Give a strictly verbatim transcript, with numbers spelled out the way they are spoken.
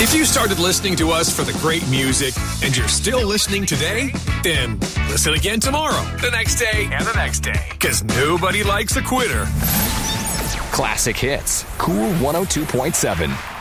If you started listening to us for the great music and you're still listening today, then listen again tomorrow, the next day, and the next day. Because nobody likes a quitter. Classic Hits. Cool one oh two point seven.